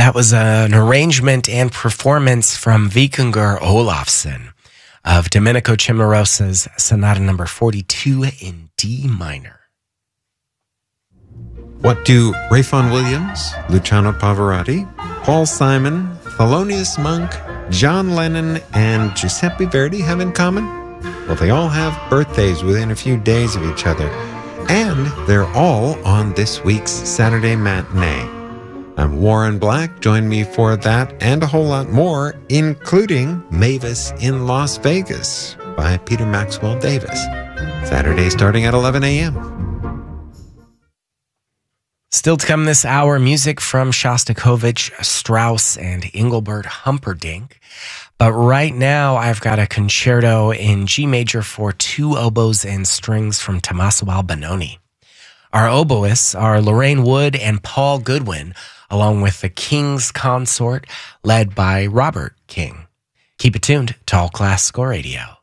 That was an arrangement and performance from Vikingur Olafsson of Domenico Cimarosa's Sonata number 42 in D minor. What do Ralph Vaughan Williams, Luciano Pavarotti, Paul Simon, Thelonious Monk, John Lennon, and Giuseppe Verdi have in common? Well, they all have birthdays within a few days of each other, and they're all on this week's Saturday matinee. I'm Warren Black. Join me for that and a whole lot more, including Mavis in Las Vegas by Peter Maxwell Davis. Saturday starting at 11 a.m. Still to come this hour, music from Shostakovich, Strauss, and Engelbert Humperdinck. But right now, I've got a concerto in G major for 2 oboes and strings from Tommaso Albinoni. Our oboists are Lorraine Wood and Paul Goodwin, along with the King's Consort, led by Robert King. Keep it tuned to All Classical Radio.